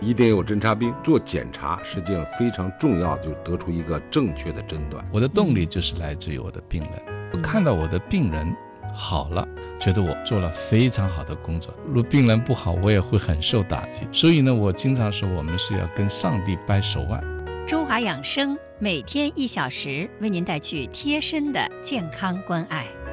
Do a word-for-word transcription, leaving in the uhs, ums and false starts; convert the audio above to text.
一定有侦察兵。做检查实际上非常重要，就是得出一个正确的诊断。 我的动力就是来自于我的病人，我看到我的病人好了，觉得我做了非常好的工作。如果病人不好，我也会很受打击。所以呢，我经常说我们是要跟上帝掰手腕。 中华养生每天一小时，为您带去贴身的健康关爱。